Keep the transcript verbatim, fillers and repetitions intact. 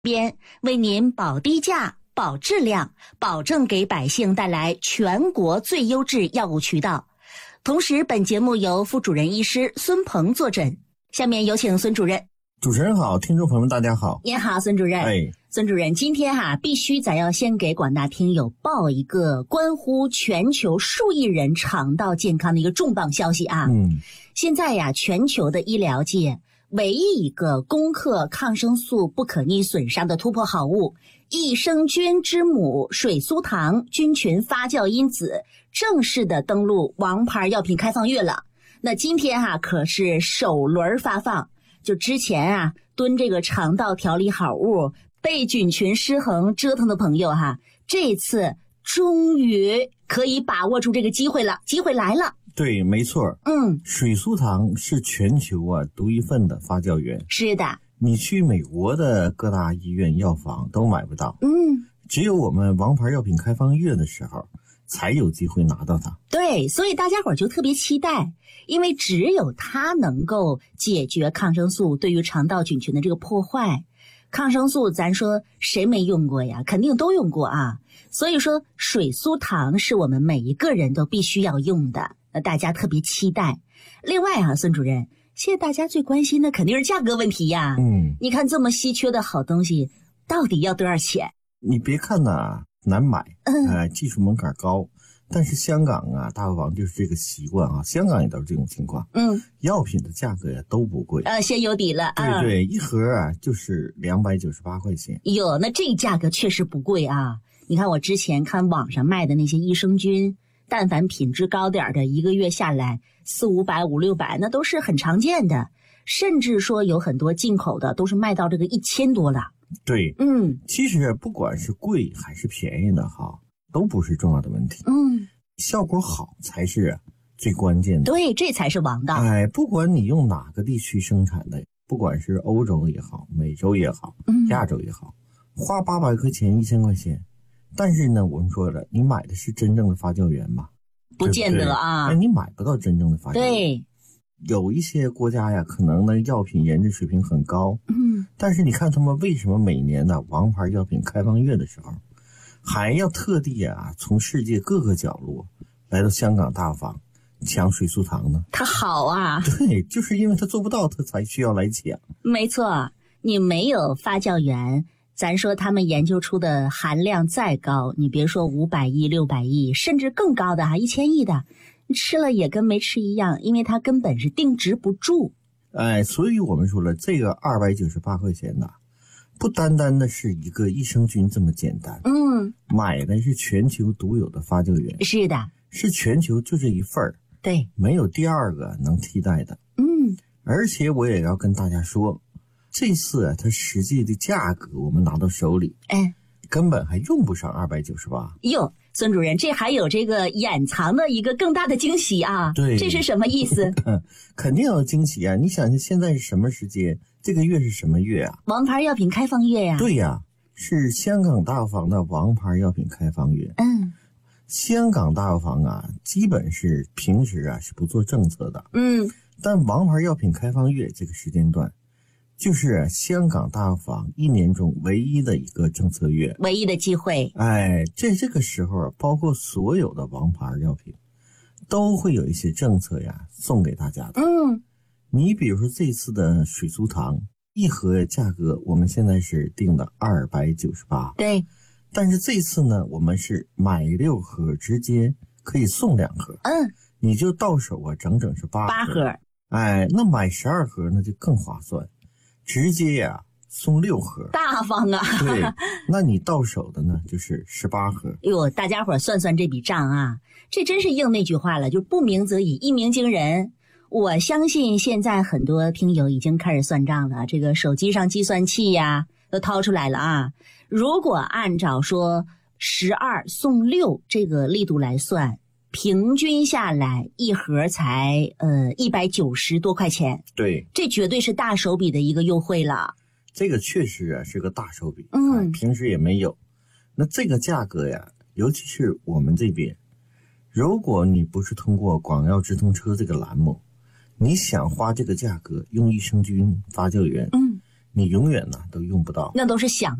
边为您保低价、保质量，保证给百姓带来全国最优质药物渠道。同时，本节目由副主任医师孙鹏坐诊。下面有请孙主任。 主持人好，听众朋友们大家好。 您好，孙主任。 哎， 孙主任，今天哈、啊、必须咱要先给广大听友报一个关乎全球数亿人肠道健康的一个重磅消息啊。 嗯， 现在呀，全球的医疗界唯一一个攻克抗生素不可逆损伤的突破好物，益生菌之母水苏糖菌群发酵因子正式的登陆王牌药品开放月了。那今天哈、啊、可是首轮发放，就之前啊蹲这个肠道调理好物被菌群失衡折腾的朋友哈、啊，这次终于可以把握住这个机会了，机会来了。 对，没错。 嗯， 水苏糖是全球啊独一份的发酵源。 是的， 你去美国的各大医院药房都买不到。 嗯， 只有我们王牌药品开放月的时候才有机会拿到它。 对，所以大家伙儿就特别期待，因为只有它能够解决抗生素对于肠道菌群的这个破坏。抗生素咱说谁没用过呀？肯定都用过啊。所以说水苏糖是我们每一个人都必须要用的，那大家特别期待。另外啊，孙主任，现在大家最关心的肯定是价格问题呀。 嗯， 你看这么稀缺的好东西到底要多少钱？ 你别看呐难买， 嗯， 呃，技术门槛高，但是香港啊大王就是这个习惯啊，香港也都是这种情况。 嗯， 药品的价格呀都不贵， 呃，先有底了啊。 对对，一盒啊就是两百九十八块钱。 哟，那这价格确实不贵啊。你看我之前看网上卖的那些益生菌，但凡品质高点的，一个月下来四五百、五六百，那都是很常见的。甚至说有很多进口的都是卖到这个一千多了。 对， 嗯， 其实不管是贵还是便宜的哈，都不是重要的问题。 嗯， 效果好才是最关键的。 对，这才是王道。 哎，不管你用哪个地区生产的，不管是欧洲也好，美洲也好， 嗯， 亚洲也好，花八百块钱、一千块钱，但是呢，我们说了，你买的是真正的发酵源吗？ 不见得啊。 哎，你买不到真正的发酵源。 对， 有一些国家呀，可能呢药品研制水平很高， 嗯， 但是你看他们为什么每年呢王牌药品开放月的时候，还要特地啊从世界各个角落来到香港大坊抢水苏糖呢？ 它好啊。 对，就是因为他做不到，他才需要来抢。 没错，你没有发酵源，咱说他们研究出的含量再高，你别说五百亿、六百亿，甚至更高的哈，一千亿的，你吃了也跟没吃一样，因为它根本是定植不住。 哎，所以我们说了，这个二百九十八块钱呐，不单单的是一个益生菌这么简单。 嗯， 买的是全球独有的发酵源。 是的， 是全球就这一份儿。 对， 没有第二个能替代的。 嗯， 而且我也要跟大家说，这次啊，它实际的价格我们拿到手里， 哎， 根本还用不上二百九十八。 哟，孙主任，这还有这个掩藏的一个更大的惊喜啊！ 对， 这是什么意思？ 肯定有惊喜啊！你想想现在是什么时间？这个月是什么月啊？ 王牌药品开放月呀、啊。 对呀、啊，是香港大坊的王牌药品开放月。 嗯。 香港大药房啊，基本是平时啊是不做政策的， 嗯， 但王牌药品开放月这个时间段，就是香港大药房一年中唯一的一个政策月， 唯一的机会。 哎，在这个时候，包括所有的王牌药品，都会有一些政策呀送给大家的。 嗯， 你比如说这次的水苏糖，一盒价格我们现在是定的二百九十八， 对。 但是这次呢，我们是买六盒直接可以送两盒， 嗯， 你就到手啊，整整是八盒。 八盒， 哎，那买十二盒那就更划算，直接呀、啊、送六盒， 大方啊！ 对，那你到手的呢就是十八盒。 哟，大家伙算算这笔账啊，这真是应那句话了，就不鸣则已，一鸣惊人。我相信现在很多听友已经开始算账了，这个手机上计算器呀都掏出来了啊。如果按照说十二送六这个力度来算，平均下来一盒才呃一百九十多块钱。 对， 这绝对是大手笔的一个优惠了。 这个确实啊是个大手笔， 嗯、 哎，平时也没有。那这个价格呀，尤其是我们这边，如果你不是通过广药直通车这个栏目，你想花这个价格用益生菌发酵源， 嗯， 你永远呢都用不到。 那都是想